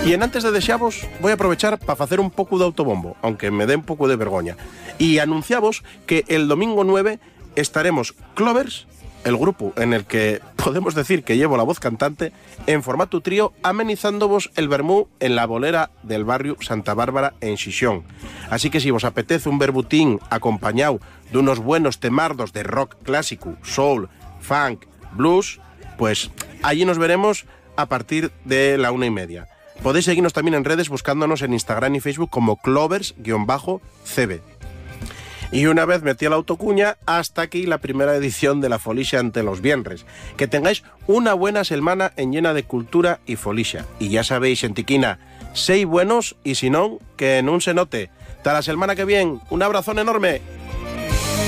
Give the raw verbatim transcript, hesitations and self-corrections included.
Y en antes de deixavos, voy a aprovechar para hacer un poco de autobombo, aunque me dé un poco de vergoña. Y anunciavos que el domingo nueve estaremos Clovers, el grupo en el que podemos decir que llevo la voz cantante, en formato trío, amenizándoos el vermú en la bolera del barrio Santa Bárbara en Xixón. Así que si vos apetece un verbutín acompañado de unos buenos temardos de rock clásico, soul, funk, blues, pues allí nos veremos a partir de la una y media. Podéis seguirnos también en redes buscándonos en Instagram y Facebook como Clovers-C B. Y una vez metí la autocuña, hasta aquí la primera edición de la Folixa ante los viernes. Que tengáis una buena semana en llena de cultura y folixa. Y ya sabéis, Entiquina, sei buenos y si no, que en un se note. Hasta la semana que viene, un abrazón enorme.